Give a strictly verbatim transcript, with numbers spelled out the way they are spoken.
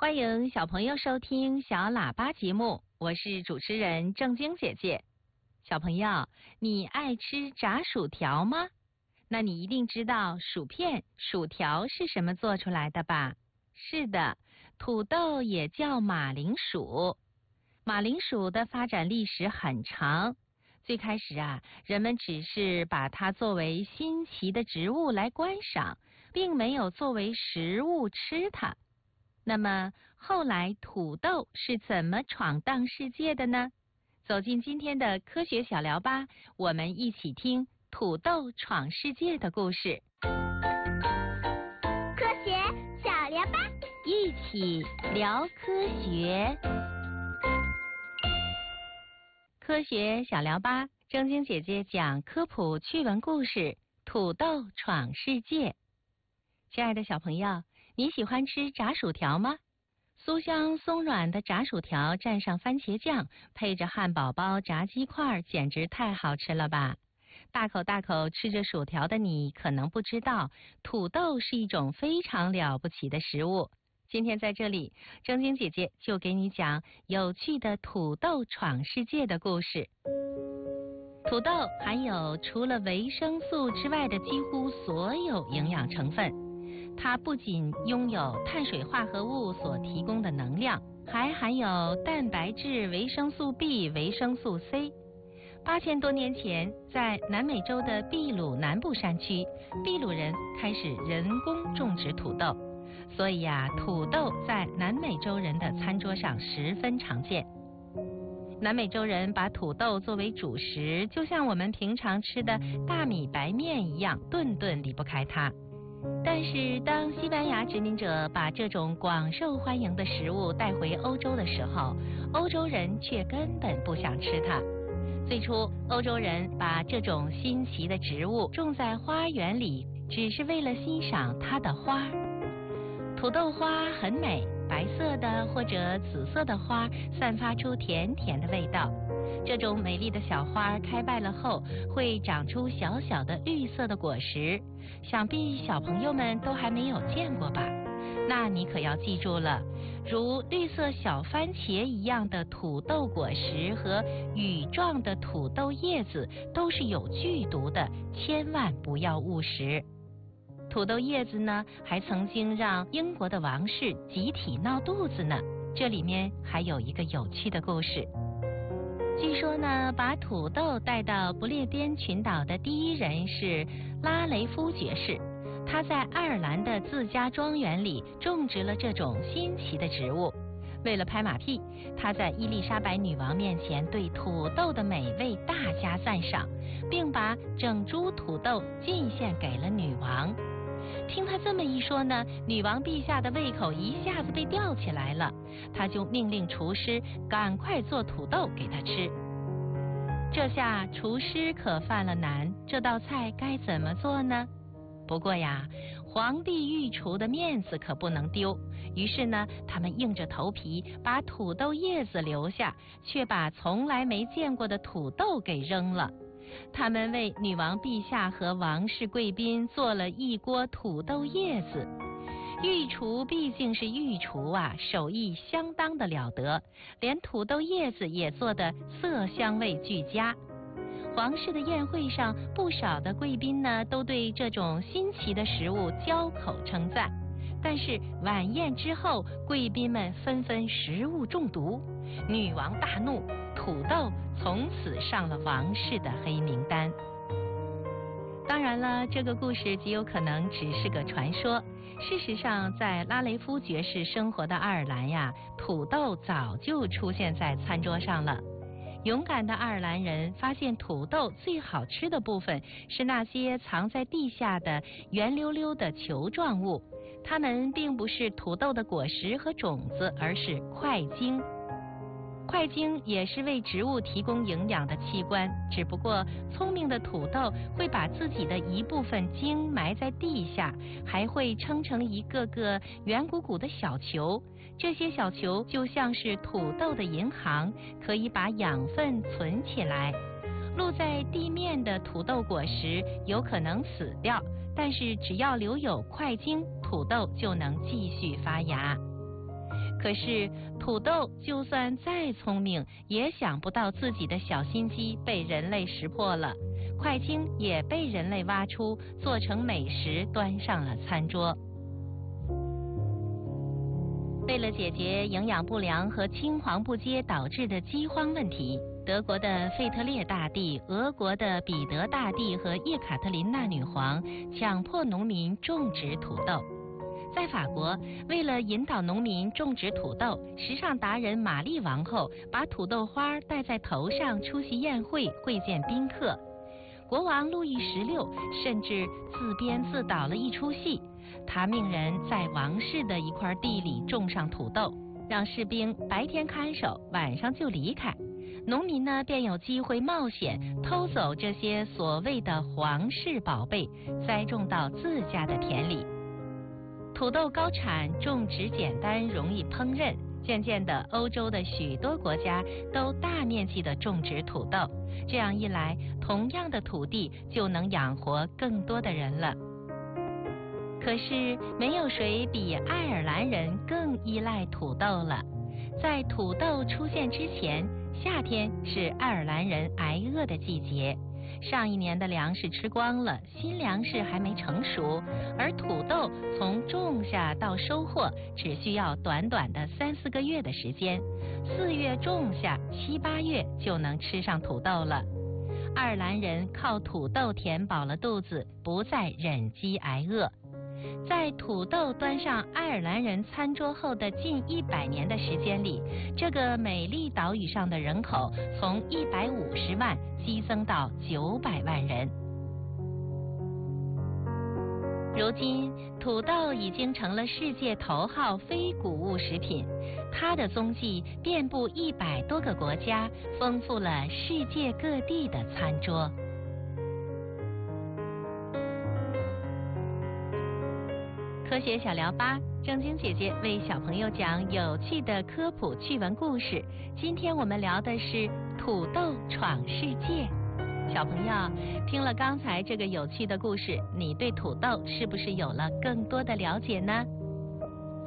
欢迎小朋友收听小喇叭节目，我是主持人正晶姐姐。小朋友，你爱吃炸薯条吗？那你一定知道薯片、薯条是什么做出来的吧？是的，土豆也叫马铃薯。马铃薯的发展历史很长，最开始啊，人们只是把它作为新奇的植物来观赏，并没有作为食物吃它。那么后来土豆是怎么闯荡世界的呢？走进今天的科学小聊吧，我们一起听土豆闯世界的故事。 科学小聊吧， 一起聊科学。科学小聊吧，正晶姐姐讲科普趣闻故事，土豆闯世界。亲爱的小朋友，你喜欢吃炸薯条吗？酥香松软的炸薯条蘸上番茄酱，配着汉堡包、炸鸡块，简直太好吃了吧！大口大口吃着薯条的你，可能不知道，土豆是一种非常了不起的食物。今天在这里，正晶姐姐就给你讲有趣的土豆闯世界的故事。土豆含有除了维生素之外的几乎所有营养成分。它不仅拥有碳水化合物所提供的能量，还含有蛋白质、维生素 B、维生素 C。八千多年前，在南美洲的秘鲁南部山区，秘鲁人开始人工种植土豆，所以啊，土豆在南美洲人的餐桌上十分常见。南美洲人把土豆作为主食，就像我们平常吃的大米白面一样，顿顿离不开它。但是当西班牙殖民者把这种广受欢迎的食物带回欧洲的时候，欧洲人却根本不想吃它。最初，欧洲人把这种新奇的植物种在花园里，只是为了欣赏它的花。土豆花很美，白色的或者紫色的花散发出甜甜的味道。这种美丽的小花开败了后，会长出小小的绿色的果实，想必小朋友们都还没有见过吧？那你可要记住了，如绿色小番茄一样的土豆果实和羽状的土豆叶子都是有剧毒的，千万不要误食。土豆叶子呢，还曾经让英国的王室集体闹肚子呢。这里面还有一个有趣的故事。据说呢，把土豆带到不列颠群岛的第一人是拉雷夫爵士，他在爱尔兰的自家庄园里种植了这种新奇的植物。为了拍马屁，他在伊丽莎白女王面前对土豆的美味大加赞赏，并把整株土豆进献给了女王。听他这么一说呢，女王陛下的胃口一下子被吊起来了，他就命令厨师赶快做土豆给他吃。这下厨师可犯了难，这道菜该怎么做呢？不过呀，皇帝御厨的面子可不能丢，于是呢，他们硬着头皮把土豆叶子留下，却把从来没见过的土豆给扔了。他们为女王陛下和王室贵宾做了一锅土豆叶子。御厨毕竟是御厨啊，手艺相当的了得，连土豆叶子也做得色香味俱佳。皇室的宴会上，不少的贵宾呢都对这种新奇的食物交口称赞。但是晚宴之后，贵宾们纷纷食物中毒，女王大怒，土豆从此上了王室的黑名单。当然了，这个故事极有可能只是个传说。事实上，在拉雷夫爵士生活的爱尔兰呀，土豆早就出现在餐桌上了。勇敢的爱尔兰人发现土豆最好吃的部分是那些藏在地下的圆溜溜的球状物，它们并不是土豆的果实和种子，而是块茎。块茎也是为植物提供营养的器官，只不过聪明的土豆会把自己的一部分茎埋在地下，还会撑成一个个圆鼓鼓的小球。这些小球就像是土豆的银行，可以把养分存起来。露在地面的土豆果实有可能死掉，但是只要留有块茎，土豆就能继续发芽。 可是土豆就算再聪明，也想不到自己的小心机被人类识破了。块茎也被人类挖出，做成美食端上了餐桌。为了解决营养不良和青黄不接导致的饥荒问题，德国的费特烈大帝、俄国的彼得大帝和叶卡特琳娜女皇强迫农民种植土豆。在法国，为了引导农民种植土豆，时尚达人玛丽王后把土豆花戴在头上出席宴会，会见宾客。国王路易十六甚至自编自导了一出戏，他命人在王室的一块地里种上土豆，让士兵白天看守，晚上就离开。农民呢，便有机会冒险偷走这些所谓的皇室宝贝，栽种到自家的田里。土豆高产，种植简单，容易烹饪。渐渐的，欧洲的许多国家都大面积的种植土豆，这样一来，同样的土地就能养活更多的人了。可是，没有谁比爱尔兰人更依赖土豆了。在土豆出现之前，夏天是爱尔兰人挨饿的季节。上一年的粮食吃光了，新粮食还没成熟，而土豆从种下到收获只需要短短的三四个月的时间，四月种下，七八月就能吃上土豆了。爱尔兰人靠土豆填饱了肚子，不再忍饥挨饿。在土豆端上爱尔兰人餐桌后的近一百年的时间里，这个美丽岛屿上的人口从一百五十万激增到九百万人。如今，土豆已经成了世界头号非谷物食品，它的踪迹遍布一百多个国家，丰富了世界各地的餐桌。科学小聊吧，正经姐姐为小朋友讲有趣的科普趣闻故事。今天我们聊的是土豆闯世界。小朋友，听了刚才这个有趣的故事，你对土豆是不是有了更多的了解呢？